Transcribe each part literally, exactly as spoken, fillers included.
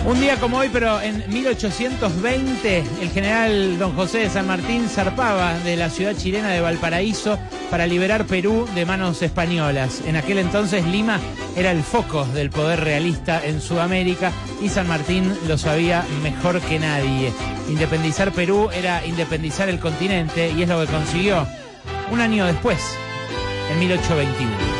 Un día como hoy, pero en mil ochocientos veinte, el general don José de San Martín zarpaba de la ciudad chilena de Valparaíso para liberar Perú de manos españolas. En aquel entonces Lima era el foco del poder realista en Sudamérica y San Martín lo sabía mejor que nadie. Independizar Perú era independizar el continente y es lo que consiguió un año después, en mil ochocientos veintiuno.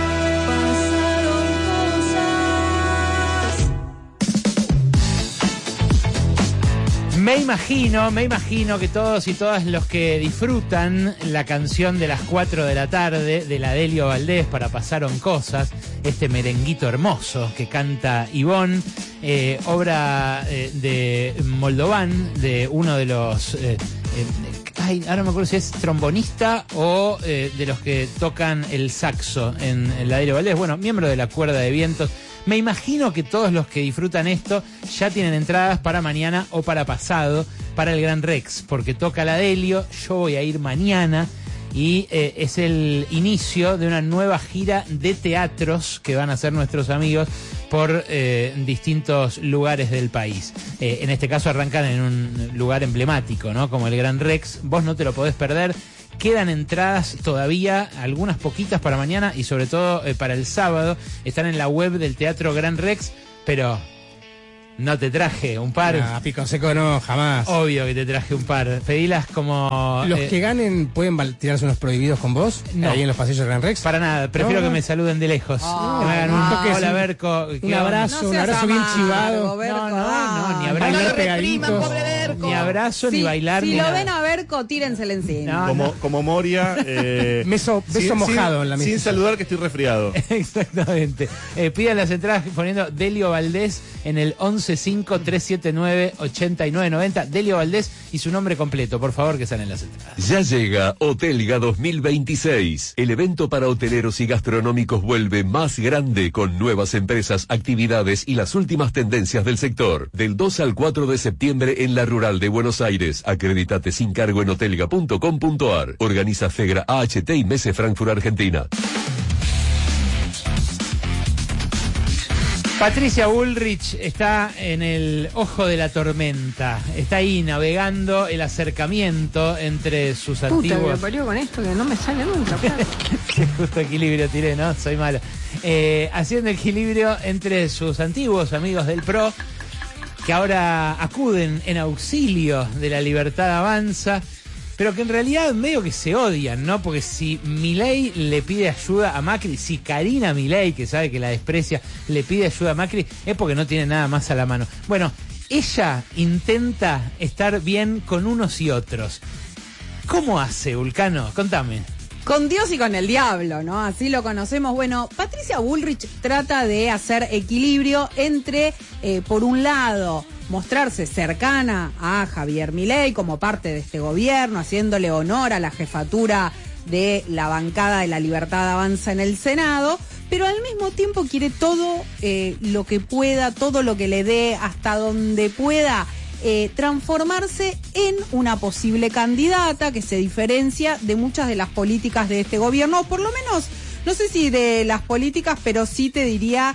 Me imagino, me imagino que todos y todas los que disfrutan la canción de las cuatro de la tarde de la Delio Valdés para Pasaron Cosas, este merenguito hermoso que canta Ivonne, eh, obra eh, de Moldovan, de uno de los... Eh, eh, ay, ahora no me acuerdo si es trombonista o eh, de los que tocan el saxo en, en la Delio Valdés, bueno, miembro de la Cuerda de Vientos. Me imagino que todos los que disfrutan esto ya tienen entradas para mañana o para pasado para el Gran Rex, porque toca la Delio, yo voy a ir mañana y eh, es el inicio de una nueva gira de teatros que van a hacer nuestros amigos por eh, distintos lugares del país. Eh, en este caso arrancan en un lugar emblemático, ¿no? Como el Gran Rex. Vos no te lo podés perder. Quedan entradas todavía, algunas poquitas para mañana y sobre todo eh, para el sábado. Están en la web del Teatro Gran Rex, pero no te traje un par. A pico seco no, jamás. Obvio que te traje un par. Pedilas como... ¿Los eh, que ganen pueden tirarse unos prohibidos con vos? No. Ahí en los pasillos del Gran Rex. Para nada, prefiero no, que no. me saluden de lejos. Oh, que me hagan no, un toque, hola, un- Berco. Un abrazo, No un seas abrazo bien amargo, chivado. Berco, No, no, ah. no, ni No abrazo. lo Bailar repriman, pegaditos. pobre Berco. Ni abrazo, Sí, ni bailar, si ni lo nada. ven a Berco, tírensele encima. No, Como, no. como Moria. Eh, Beso- beso mojado en la mesa. Sin saludar que estoy resfriado. Exactamente. Eh, pidan las entradas poniendo Delio Valdés en el once cinco tres siete nueve ochenta y nueve noventa. Delio Valdés y su nombre completo, por favor, que salen las entradas. Ya llega Hotelga dos mil veintiséis. El evento para hoteleros y gastronómicos vuelve más grande con nuevas empresas, actividades y las últimas tendencias del sector. Del dos al cuatro de septiembre en la Rural de Buenos Aires. Acredítate sin cargo en hotelga punto com punto ar. Organiza Fegra A H T y Mese Frankfurt Argentina. Patricia Bullrich está en el ojo de la tormenta. Está ahí navegando el acercamiento entre sus Puta, me antiguos... parió con esto que no me sale nunca. Qué justo equilibrio tiré, ¿no? Soy malo. Eh, haciendo equilibrio entre sus antiguos amigos del P R O, que ahora acuden en auxilio de la Libertad Avanza, pero que en realidad medio que se odian, ¿no? Porque si Milei le pide ayuda a Macri, si Karina Milei, que sabe que la desprecia, le pide ayuda a Macri, es porque no tiene nada más a la mano. Bueno, ella intenta estar bien con unos y otros. ¿Cómo hace, Vulcano? Contame. Con Dios y con el diablo, ¿no? Así lo conocemos. Bueno, Patricia Bullrich trata de hacer equilibrio entre, eh, por un lado, mostrarse cercana a Javier Milei como parte de este gobierno, haciéndole honor a la jefatura de la bancada de la Libertad Avanza en el Senado, pero al mismo tiempo quiere todo eh, lo que pueda, todo lo que le dé, hasta donde pueda, eh, transformarse en una posible candidata que se diferencia de muchas de las políticas de este gobierno, o por lo menos, no sé si de las políticas, pero sí te diría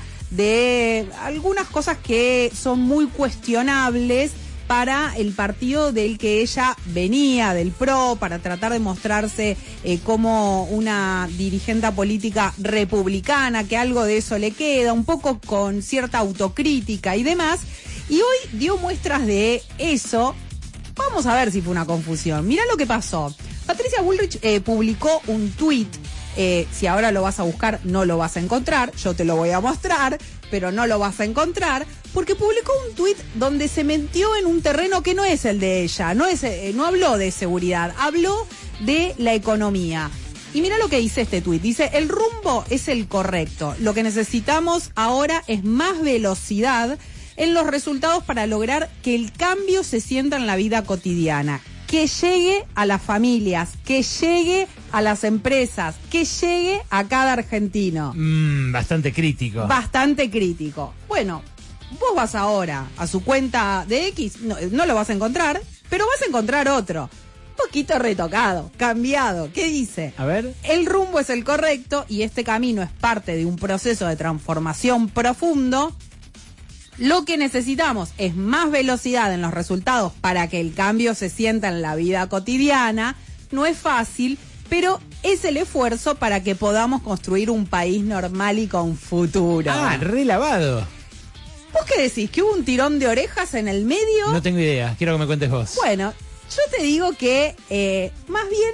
de algunas cosas que son muy cuestionables para el partido del que ella venía, del P R O, para tratar de mostrarse eh, como una dirigente política republicana, que algo de eso le queda, un poco con cierta autocrítica y demás, y hoy dio muestras de eso. Vamos a ver si fue una confusión. Mirá lo que pasó. Patricia Bullrich eh, publicó un tuit. Eh, si ahora lo vas a buscar, no lo vas a encontrar. Yo te lo voy a mostrar, pero no lo vas a encontrar, porque publicó un tuit donde se metió en un terreno que no es el de ella. No, es, eh, no habló de seguridad, habló de la economía. Y mira lo que dice este tuit. Dice, el rumbo es el correcto. Lo que necesitamos ahora es más velocidad en los resultados para lograr que el cambio se sienta en la vida cotidiana. Que llegue a las familias, que llegue a las empresas, que llegue a cada argentino. Mm, bastante crítico. Bastante crítico. Bueno, vos vas ahora a su cuenta de X, no, no lo vas a encontrar, pero vas a encontrar otro. Un poquito retocado, cambiado. ¿Qué dice? A ver. El rumbo es el correcto y este camino es parte de un proceso de transformación profundo lo que necesitamos es más velocidad en los resultados para que el cambio se sienta en la vida cotidiana. No es fácil, pero es el esfuerzo para que podamos construir un país normal y con futuro. Ah, relavado. ¿Vos qué decís? ¿Que hubo un tirón de orejas en el medio? No tengo idea, quiero que me cuentes vos. Bueno, yo te digo que eh, más bien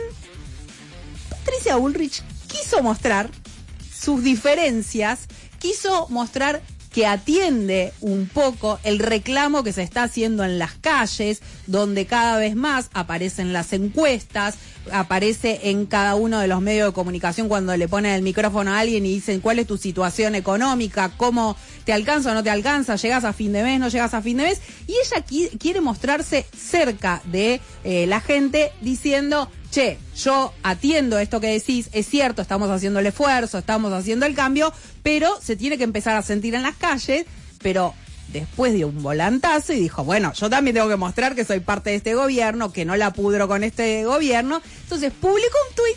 Patricia Bullrich quiso mostrar sus diferencias, quiso mostrar que atiende un poco el reclamo que se está haciendo en las calles, donde cada vez más aparecen las encuestas, aparece en cada uno de los medios de comunicación cuando le ponen el micrófono a alguien y dicen cuál es tu situación económica, cómo te alcanza o no te alcanza, llegas a fin de mes, no llegas a fin de mes, y ella qui- quiere mostrarse cerca de eh, la gente diciendo: che, yo atiendo esto que decís, es cierto, estamos haciendo el esfuerzo, estamos haciendo el cambio, pero se tiene que empezar a sentir en las calles. Pero después dio un volantazo y dijo: bueno, yo también tengo que mostrar que soy parte de este gobierno, que no la pudro con este gobierno. Entonces publicó un tuit,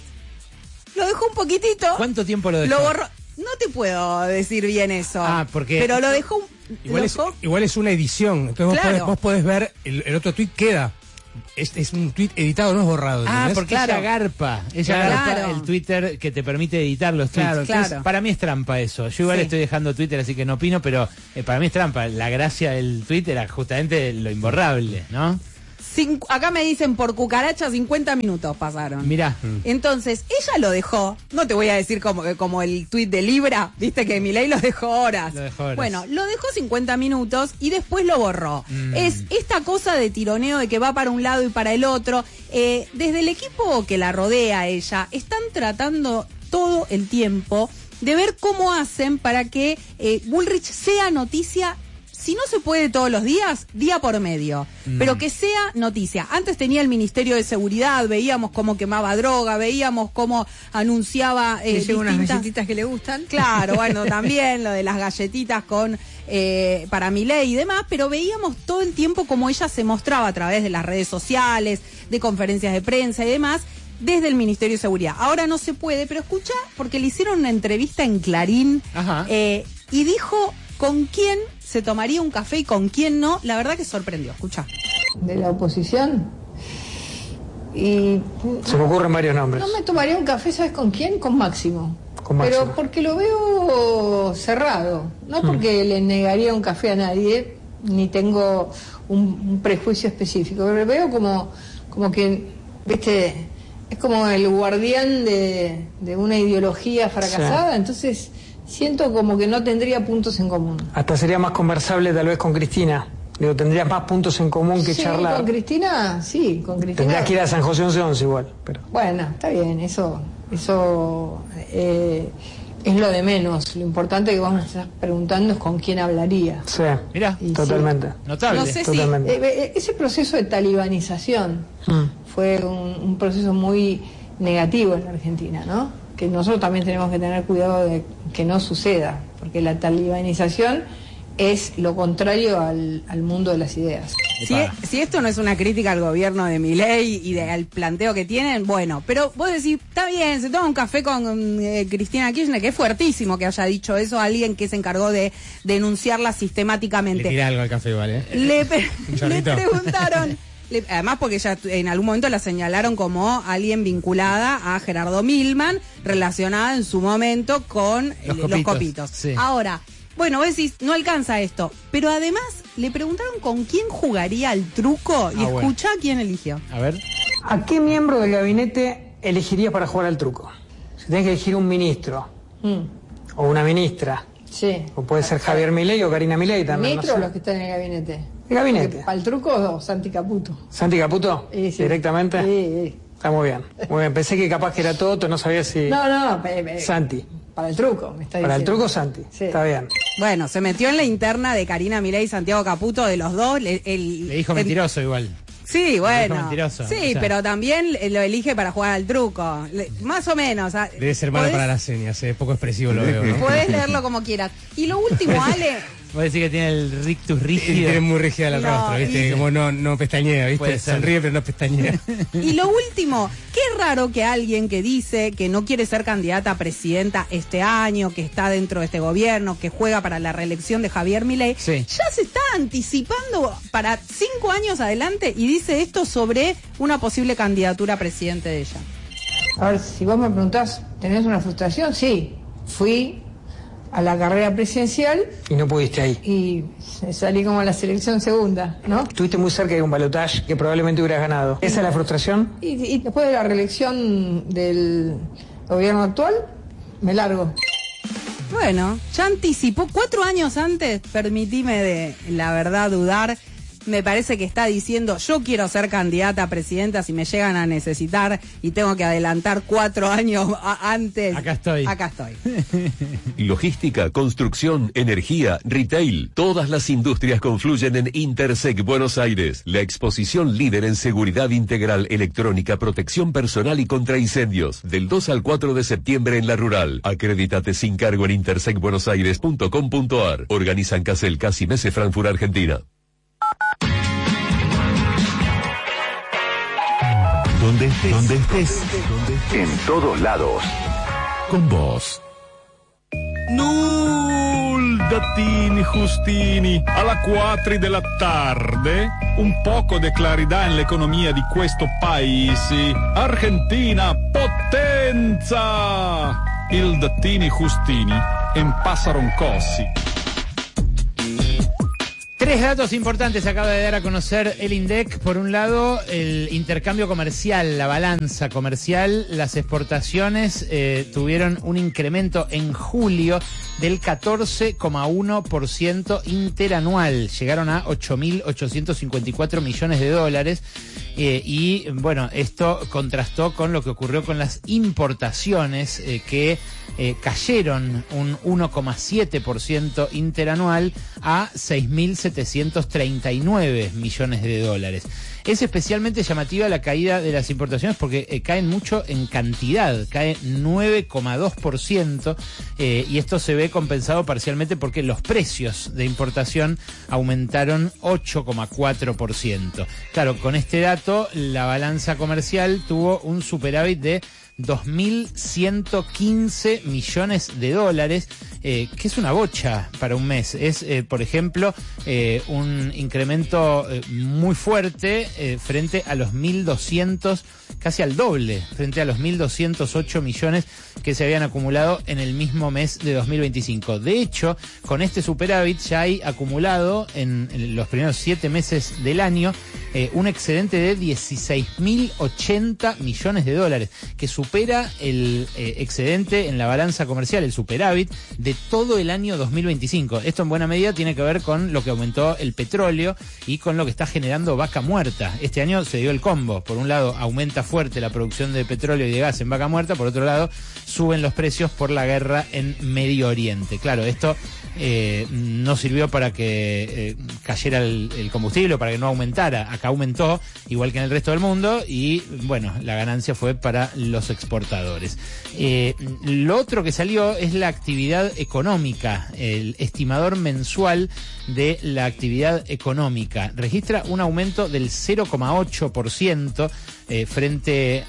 lo dejó un poquitito. ¿Cuánto tiempo lo dejó? Lo borró. No te puedo decir bien eso. Ah, porque... Pero lo dejó... Igual, lo es, dejó- igual es una edición. Entonces vos, Claro. podés, vos podés ver, el, el otro tweet queda. Es, es un tweet editado, no es borrado. Ah, ¿entendés? porque Claro. ella garpa. Ella Claro. garpa el Twitter que te permite editar los tweets. Claro, Entonces, claro. para mí es trampa eso. Yo igual Sí. estoy dejando Twitter, así que no opino, pero eh, para mí es trampa. La gracia del Twitter era justamente lo imborrable, ¿no? Cincu- acá me dicen por cucaracha cincuenta minutos pasaron. Mirá. Entonces, ella lo dejó, no te voy a decir como, como el tuit de Libra, viste que Milei lo dejó horas. Lo dejó horas. Bueno, lo dejó cincuenta minutos y después lo borró. Mm. Es esta cosa de tironeo de que va para un lado y para el otro. Eh, desde el equipo que la rodea a ella, están tratando todo el tiempo de ver cómo hacen para que eh, Bullrich sea noticia. Si no se puede todos los días, día por medio, Mm. pero que sea noticia. Antes tenía el Ministerio de Seguridad, veíamos cómo quemaba droga, veíamos cómo anunciaba eh, Le llevo unas distintas- galletitas que le gustan. Claro, bueno, también lo de las galletitas con eh, para Milei y demás, pero veíamos todo el tiempo cómo ella se mostraba a través de las redes sociales, de conferencias de prensa y demás, desde el Ministerio de Seguridad. Ahora no se puede, pero escucha, porque le hicieron una entrevista en Clarín Ajá. eh, y dijo con quién se tomaría un café y con quién no. La verdad que sorprendió, escucha. De la oposición. Y Se me ocurren varios nombres. no me tomaría un café, ¿sabes con quién? Con Máximo. Con Máximo. Pero porque lo veo cerrado. No porque le negaría un café a nadie, ni tengo un, un prejuicio específico. Pero lo veo como, como que, viste, es como el guardián de, de una ideología fracasada. Sí. Entonces siento como que no tendría puntos en común. Hasta sería más conversable tal vez con Cristina. Digo, tendrías más puntos en común que Sí, charlar. con Cristina, sí, con Cristina. Tendrías que ir a San José once once igual. Pero... Bueno, está bien, eso, eso eh, es lo de menos. Lo importante que vos me estás preguntando es con quién hablaría. Sí, Mirá, Y totalmente. notable. No sé si- Totalmente. Eh, eh, ese proceso de talibanización Mm. fue un, un proceso muy negativo en la Argentina, ¿no? Que nosotros también tenemos que tener cuidado de que no suceda, porque la talibanización es lo contrario al, al mundo de las ideas. Si, si esto no es una crítica al gobierno de Milei y de- al planteo que tienen, bueno, pero vos decís, está bien, se toma un café con eh, Cristina Kirchner, que es fuertísimo que haya dicho eso alguien que se encargó de denunciarla Le sistemáticamente. tiré algo al café igual, ¿eh? Le, pe- Un le chorrito. preguntaron, le- además porque ya en algún momento la señalaron como alguien vinculada a Gerardo Milman, relacionada en su momento con eh, Los los copitos, copitos. sí. Ahora, bueno, vos decís, no alcanza esto, pero además le preguntaron con quién jugaría al truco y Ah, bueno. escuchá quién eligió. A ver. ¿A qué miembro del gabinete elegirías para jugar al truco? Si tenés que elegir un ministro Mm, o una ministra, sí. o puede ser Javier Milei o Karina Milei también. ¿Ministro o no los sé. que están en el gabinete? El gabinete. Porque ¿Para el truco o Santi Caputo? ¿Santi Caputo? Sí, sí. ¿Directamente? Sí, sí. Está muy bien. Muy bien. Pensé que capaz que era Toto, no sabía si... No, no, pe- pe- Santi. para el truco, me está diciendo. Para el truco, Santi. Sí. Está bien. Bueno, se metió en la interna de Karina Milei y Santiago Caputo, de los dos. Le, el- Le dijo en- mentiroso igual. Sí, bueno. mentiroso, Sí, o sea. pero también lo elige para jugar al truco. Le- más o menos. ah, Debe ser malo podés- para las señas, es poco expresivo lo veo, ¿no? Podés leerlo como quieras. Y lo último, Ale, Vos decís que tiene el rictus rígido. Tiene muy rígida el No, rostro, ¿viste? y- Como no, no pestañea, Puede ¿viste? ser. Sonríe pero no pestañea. Y lo último, qué raro que alguien que dice que no quiere ser candidata a presidenta este año, que está dentro de este gobierno, que juega para la reelección de Javier Milei, Sí. ya se está anticipando para cinco años adelante y dice esto sobre una posible candidatura a presidente de ella. A ver, si vos me preguntás, ¿tenés una frustración? Sí. Fui a la carrera presidencial Y no pudiste ahí. y salí como a la selección segunda, ¿no? Estuviste muy cerca de un balotaje que probablemente hubieras ganado. ¿Esa es la frustración? Y, y después de la reelección del gobierno actual, me largo. Bueno, ya anticipó cuatro años antes, permitime de la verdad dudar. Me parece que está diciendo, yo quiero ser candidata a presidenta si me llegan a necesitar y tengo que adelantar cuatro años a- antes. Acá estoy. Acá estoy. Logística, construcción, energía, retail. Todas las industrias confluyen en Intersec Buenos Aires, la exposición líder en seguridad integral electrónica, protección personal y contra incendios. Del dos al cuatro de septiembre en La Rural. Acredítate sin cargo en intersec buenos aires punto com punto ar. Organizan Casel, Casi Mese, Frankfurt, Argentina. Donde estés, donde estés, en todos lados. Con vos. Nuldatini Justini, alla quattro della tarde, un poco di clarità nell'economia di questo paese. Argentina, potenza! Il Dattini Justini, en Passaroncossi. Tres datos importantes acaba de dar a conocer el INDEC. Por un lado, el intercambio comercial, la balanza comercial. Las exportaciones eh, tuvieron un incremento en julio del catorce coma uno por ciento interanual. Llegaron a ocho mil ochocientos cincuenta y cuatro millones de dólares. Eh, y bueno, esto contrastó con lo que ocurrió con las importaciones eh, que eh, cayeron un uno coma siete por ciento interanual a seis mil setecientos treinta y nueve millones de dólares. Es especialmente llamativa la caída de las importaciones porque eh, caen mucho en cantidad, cae nueve coma dos por ciento eh, y esto se ve compensado parcialmente porque los precios de importación aumentaron ocho coma cuatro por ciento. Claro, con este dato la balanza comercial tuvo un superávit de dos mil ciento quince millones de dólares, eh, que es una bocha para un mes. Es, eh, por ejemplo, eh, un incremento eh, muy fuerte eh, frente a los mil doscientos, casi al doble, frente a los mil doscientos ocho millones que se habían acumulado en el mismo mes de dos mil veinticinco. De hecho, con este superávit ya hay acumulado en, en los primeros siete meses del año eh, un excedente de dieciséis mil ochenta millones de dólares, que supera el eh, excedente en la balanza comercial, el superávit, de todo el año dos mil veinticinco. Esto en buena medida tiene que ver con lo que aumentó el petróleo y con lo que está generando Vaca Muerta. Este año se dio el combo. Por un lado, aumenta fuerte la producción de petróleo y de gas en Vaca Muerta. Por otro lado, suben los precios por la guerra en Medio Oriente. Claro, esto eh, no sirvió para que eh, cayera el, el combustible, para que no aumentara. Acá aumentó, igual que en el resto del mundo, y bueno, la ganancia fue para los exportadores. Eh, lo otro que salió es la actividad económica. El estimador mensual de la actividad económica registra un aumento del cero coma ocho por ciento eh, frente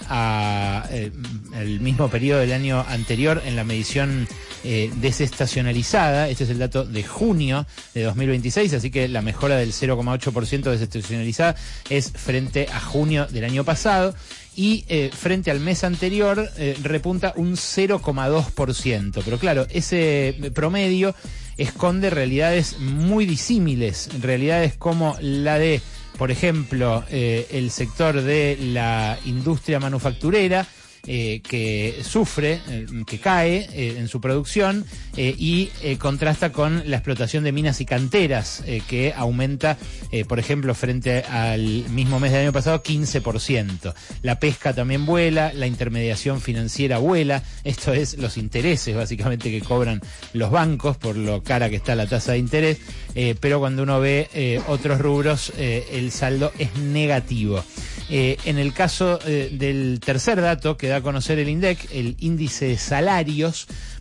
a eh, el mismo periodo del año anterior en la medición eh, desestacionalizada. Este es el dato de junio de dos mil veintiséis, así que la mejora del cero coma ocho por ciento desestacionalizada es frente a junio del año pasado. Y eh, frente al mes anterior eh, repunta un cero coma dos por ciento. Pero claro, ese promedio esconde realidades muy disímiles, realidades como la de, por ejemplo, eh, el sector de la industria manufacturera, Eh, que sufre, eh, que cae eh, en su producción eh, y eh, contrasta con la explotación de minas y canteras, eh, que aumenta, eh, por ejemplo, frente al mismo mes del año pasado, quince por ciento. La pesca también vuela, la intermediación financiera vuela, esto es los intereses básicamente que cobran los bancos por lo cara que está la tasa de interés, eh, pero cuando uno ve eh, otros rubros, eh, el saldo es negativo. Eh, en el caso eh, del tercer dato que da a conocer el INDEC, el índice de salarios,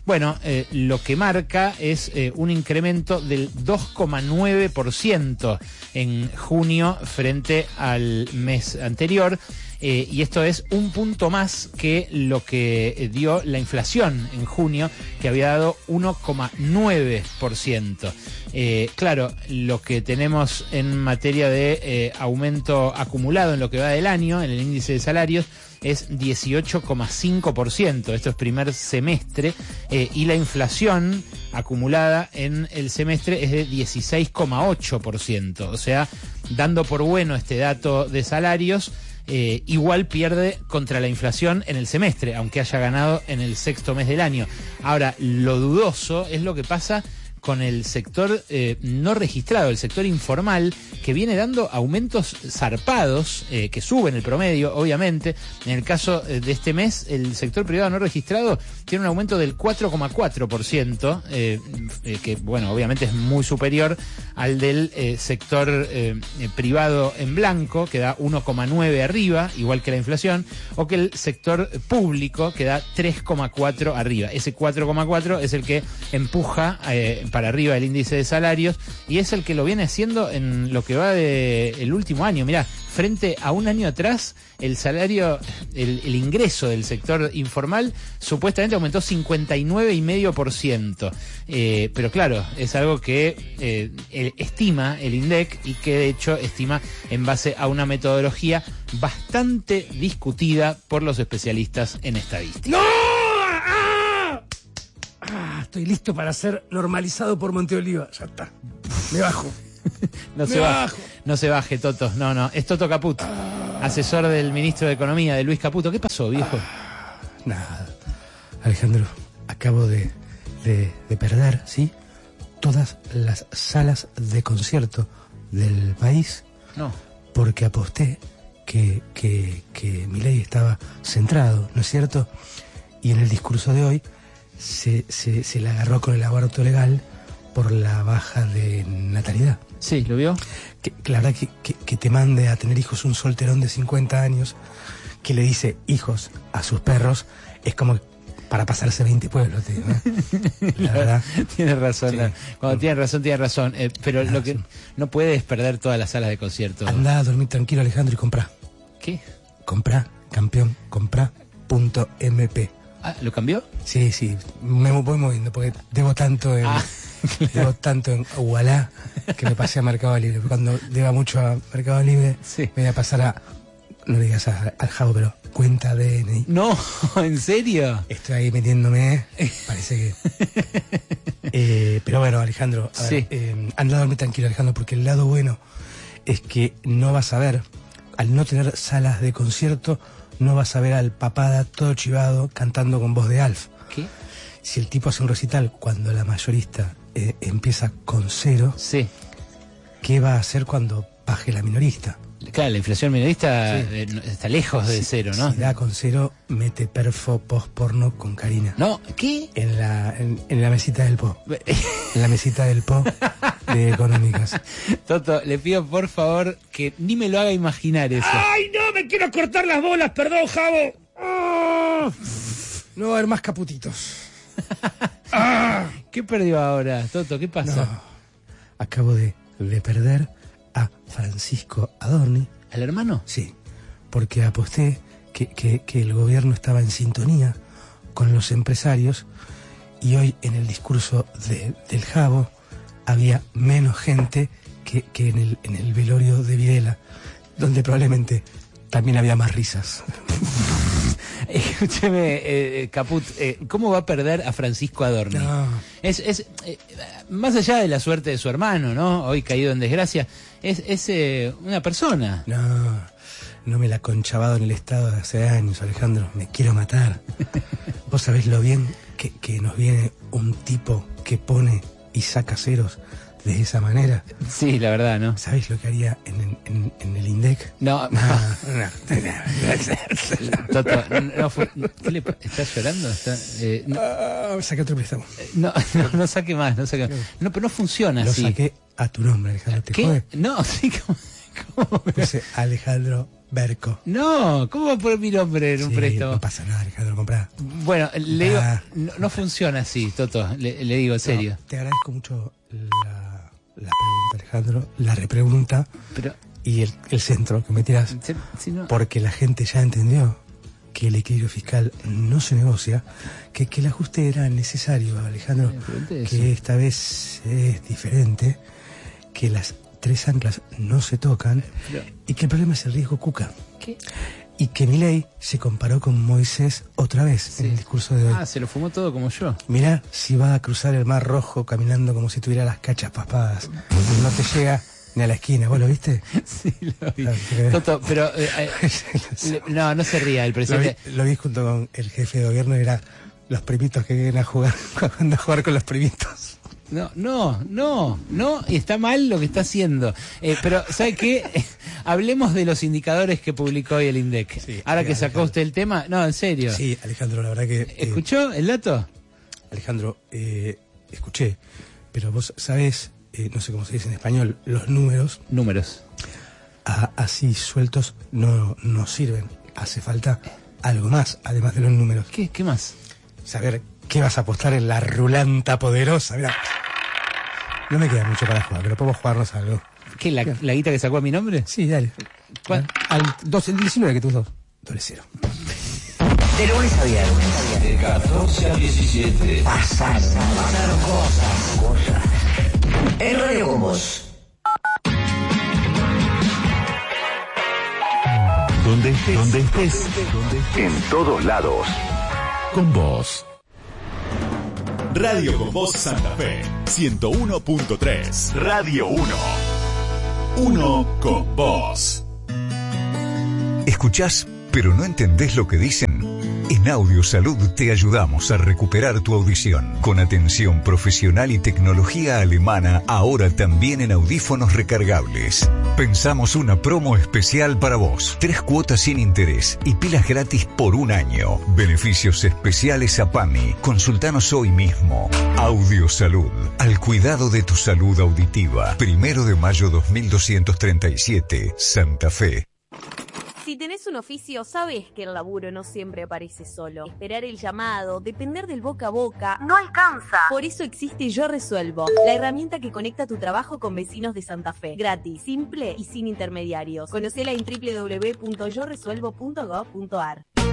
Bueno, eh, lo que marca es eh, un incremento del dos coma nueve por ciento en junio frente al mes anterior. Eh, y esto es un punto más que lo que dio la inflación en junio, que había dado uno coma nueve por ciento. Eh, claro, lo que tenemos en materia de eh, aumento acumulado en lo que va del año, en el índice de salarios, es dieciocho coma cinco por ciento. Esto es primer semestre. Eh, y la inflación acumulada en el semestre es de dieciséis coma ocho por ciento. O sea, dando por bueno este dato de salarios, Eh, igual pierde contra la inflación en el semestre, aunque haya ganado en el sexto mes del año. Ahora, lo dudoso es lo que pasa con el sector eh, no registrado, el sector informal, que viene dando aumentos zarpados, eh, que suben el promedio, obviamente. En el caso eh, de este mes, el sector privado no registrado tiene un aumento del cuatro coma cuatro por ciento, eh, eh, que, bueno, obviamente es muy superior al del eh, sector eh, privado en blanco, que da uno coma nueve arriba, igual que la inflación, o que el sector público, que da tres coma cuatro arriba. Ese cuatro coma cuatro es el que empuja eh, para arriba el índice de salarios, y es el que lo viene haciendo en lo que va de el último año. Mirá, frente a un año atrás, el salario, el, el ingreso del sector informal supuestamente aumentó cincuenta y nueve coma cinco por ciento. Eh, pero claro, es algo que eh, el, estima el INDEC, y que de hecho estima en base a una metodología bastante discutida por los especialistas en estadística. ¡No! Ah, estoy listo para ser normalizado por Monteoliva. Ya está. Me bajo. No Me se baje, bajo. no se baje, Toto. No, no. Es Toto Caput, ah. asesor del ministro de Economía, de Luis Caputo. ¿Qué pasó, viejo? Ah, nada. Alejandro, acabo de, de, de perder, ¿sí? Todas las salas de concierto del país. No. Porque aposté que, que, que Milei estaba centrado, ¿no es cierto? Y en el discurso de hoy se, se, se la agarró con el aborto legal por la baja de natalidad. Sí, ¿lo vio? Que, que la verdad que, que, que te mande a tener hijos un solterón de cincuenta años que le dice hijos a sus perros, es como para pasarse veinte pueblos, tío, ¿eh? La verdad. Tienes razón, Sí. la, cuando tienes razón, tienes razón. Eh, pero Ah, lo que sí. no puedes perder todas las salas de concierto. Anda a dormir tranquilo, Alejandro, y comprá. ¿Qué? Comprá, campeón, comprá punto M P. Ah, ¿lo cambió? Sí, sí, me voy moviendo porque debo tanto en, Ah, debo tanto en Ualá que me pasé a Mercado Libre. Cuando deba mucho a Mercado Libre, Sí. me voy a pasar a, no le digas a- al Javo, pero cuenta D N I. No, ¿en serio? Estoy ahí metiéndome, parece que... Eh, pero bueno, Alejandro, a ver, Sí. eh, anda a dormir tranquilo, Alejandro, porque el lado bueno es que no vas a ver, al no tener salas de concierto, no vas a ver al papada todo chivado cantando con voz de Alf. ¿Qué? Si el tipo hace un recital cuando la mayorista eh, empieza con cero, Sí. ¿qué va a hacer cuando baje la minorista? Claro, la inflación minorista Sí. eh, no- está lejos de Si- cero, ¿no? Si da con cero, mete perfo post porno con Karina. No, ¿qué? En la, en, en la mesita del po. En la mesita del po de económicas. Toto, le pido por favor que ni me lo haga imaginar eso. ¡Ay, no! ¡Me quiero cortar las bolas! ¡Perdón, Javo! ¡Ah! No va a haber más caputitos. ¡Ah! ¿Qué perdió ahora, Toto? ¿Qué pasa? No. Acabo de, de perder a Francisco Adorni. ¿Al hermano? Sí, porque aposté que, que, que el gobierno estaba en sintonía con los empresarios, y hoy en el discurso de, del Javo había menos gente que, que en, el, en el velorio de Videla, donde probablemente también había más risas. Escúcheme, eh, Caput, eh, ¿cómo va a perder a Francisco Adorni? No. Es, es eh, más allá de la suerte de su hermano, ¿no? Hoy caído en desgracia, es, es eh, una persona. No, no me la he conchavado en el Estado de hace años, Alejandro. Me quiero matar. Vos sabés lo bien que, que nos viene un tipo que pone y saca ceros de esa manera. Sí, la verdad, ¿no? ¿Sabés lo que haría en, en, en el INDEC? No, No, no. Toto, no, no fue- ¿qué le pa- ¿Estás llorando? ¿Está, eh, no, Ah, saqué otro préstamo. no, no, no saque más, no saque más. No, pero no funciona Lo así. saqué a tu nombre, Alejandro. ¿Te ¿Qué? jode? No, sí, ¿cómo? cómo? Puse Alejandro Berco. No, ¿cómo va a poner mi nombre en un Sí, préstamo? no pasa nada, Alejandro, comprá. Bueno, le digo, Ah. no, no funciona así, Toto, le, le digo en serio. No, te agradezco mucho la, la pregunta, Alejandro, la repregunta Pero, y el, el centro que me tiras, se- si no- porque la gente ya entendió que el equilibrio fiscal no se negocia, que, que el ajuste era necesario, Alejandro, Me pregunté eso. que esta vez es diferente, que las tres anclas no se tocan Pero- y que el problema es el riesgo Cuca. ¿Qué? Y que Milei se comparó con Moisés otra vez Sí. en el discurso de hoy. Ah, se lo fumó todo como yo. Mirá si va a cruzar el Mar Rojo caminando como si tuviera las cachas paspadas. No te llega ni a la esquina, ¿vos lo viste? Sí, lo vi. Ah, que- Toto, pero... eh, eh, le- no, no se ría el Lo vi, presidente. lo vi junto con el jefe de gobierno, era los primitos que vienen a jugar, cuando a jugar con los primitos. No, no, no, no, está mal lo que está haciendo. Eh, pero, ¿sabe qué? Eh, Hablemos de los indicadores que publicó hoy el INDEC. Sí, Ahora mira, que sacó Alejandro. usted el tema, no, en serio. Sí, Alejandro, la verdad que... eh, ¿Escuchó el dato? Alejandro, eh, escuché, pero vos sabés, eh, no sé cómo se dice en español, los números Números. a- así sueltos no, no sirven. Hace falta algo más, además de los números. ¿Qué, qué más? Saber qué vas a apostar en la rulanta poderosa. Mira, no me queda mucho para jugar, pero podemos jugarnos algo. ¿Qué, la, la guita que sacó a mi nombre? Sí, dale. ¿Cuál? Al dos, el diecinueve que tú sos. Doble cero. De lunes a viernes. De catorce a diecisiete. Pasaron, pasaron cosas. Cosas. En Radio con Vos. Donde estés, donde estés, en todos lados. Con vos. Radio con Voz Santa Fe, ciento uno punto tres. Radio uno. Uno con vos. ¿Escuchás, pero no entendés lo que dicen? En Audio Salud te ayudamos a recuperar tu audición con atención profesional y tecnología alemana, ahora también en audífonos recargables. Pensamos una promo especial para vos. Tres cuotas sin interés y pilas gratis por un año. Beneficios especiales a PAMI. Consultanos hoy mismo. Audio Salud. Al cuidado de tu salud auditiva. Primero de mayo dos mil doscientos treinta y siete. Santa Fe. Si tenés un oficio, sabes que el laburo no siempre aparece solo. Esperar el llamado, depender del boca a boca, no alcanza. Por eso existe Yo Resuelvo, la herramienta que conecta tu trabajo con vecinos de Santa Fe. Gratis, simple y sin intermediarios. Conocela en doble u doble u doble u punto yo resuelvo punto gov punto ar.